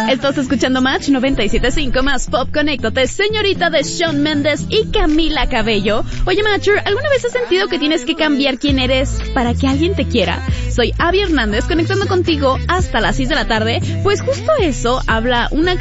Estás escuchando Match 97.5 más Pop. Conéctate, señorita de Shawn Mendes y Camila Cabello. Oye, Matcher, ¿alguna vez has sentido que tienes que cambiar quién eres para que alguien te quiera? Soy Abby Hernández, conectando contigo hasta las 6 de la tarde. Pues justo eso habla una